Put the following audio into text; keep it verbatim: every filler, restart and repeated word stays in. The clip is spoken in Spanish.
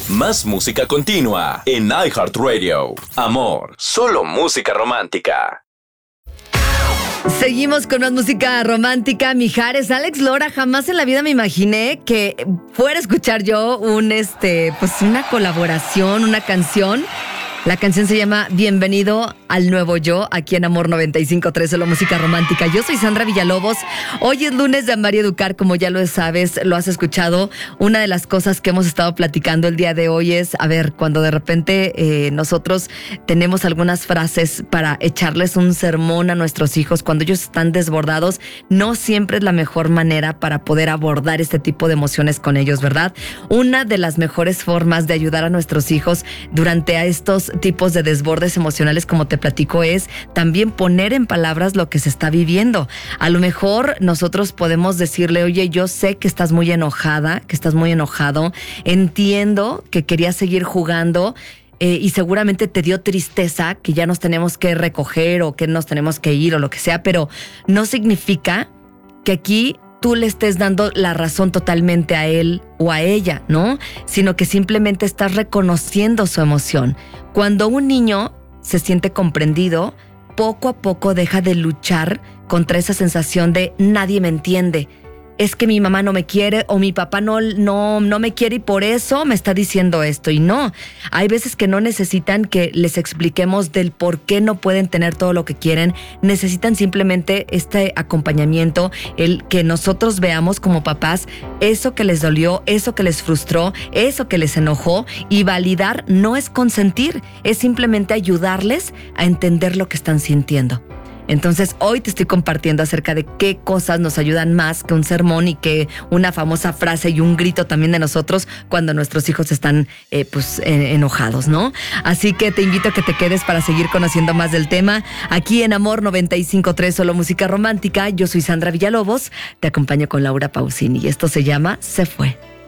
Más música continua en iHeartRadio. Amor, solo música romántica. Seguimos con más música romántica. Mijares, Alex Lora, jamás en la vida me imaginé que fuera a escuchar yo un este, pues una colaboración, una canción. La canción se llama Bienvenido al Nuevo Yo, aquí en Amor noventa y cinco punto tres, solo música romántica. Yo soy Sandra Villalobos. Hoy es lunes de Amar y Educar, como ya lo sabes, lo has escuchado. Una de las cosas que hemos estado platicando el día de hoy es, a ver, cuando de repente eh, nosotros tenemos algunas frases para echarles un sermón a nuestros hijos, cuando ellos están desbordados, no siempre es la mejor manera para poder abordar este tipo de emociones con ellos, ¿verdad? Una de las mejores formas de ayudar a nuestros hijos durante a estos tipos de desbordes emocionales, como te platico, es también poner en palabras lo que se está viviendo. A lo mejor nosotros podemos decirle, oye, yo sé que estás muy enojada, que estás muy enojado, entiendo que querías seguir jugando, eh, y seguramente te dio tristeza que ya nos tenemos que recoger o que nos tenemos que ir o lo que sea, pero no significa que aquí tú le estés dando la razón totalmente a él o a ella, ¿no? Sino que simplemente estás reconociendo su emoción. Cuando un niño se siente comprendido, poco a poco deja de luchar contra esa sensación de nadie me entiende. Es que mi mamá no me quiere o mi papá no, no, no me quiere y por eso me está diciendo esto. Y no, hay veces que no necesitan que les expliquemos del por qué no pueden tener todo lo que quieren. Necesitan simplemente este acompañamiento, el que nosotros veamos como papás eso que les dolió, eso que les frustró, eso que les enojó, y validar no es consentir, es simplemente ayudarles a entender lo que están sintiendo. Entonces, hoy te estoy compartiendo acerca de qué cosas nos ayudan más que un sermón y que una famosa frase y un grito también de nosotros cuando nuestros hijos están eh, pues eh, enojados, ¿no? Así que te invito a que te quedes para seguir conociendo más del tema aquí en Amor noventa y cinco punto tres, solo música romántica. Yo soy Sandra Villalobos, te acompaño con Laura Pausini y esto se llama Se Fue.